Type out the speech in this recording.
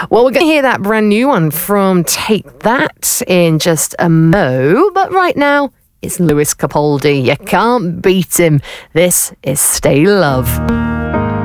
Well, we're going to hear that brand new one from Take That in just a mo. But right now, it's Lewis Capaldi. You can't beat him. This is Stay Love.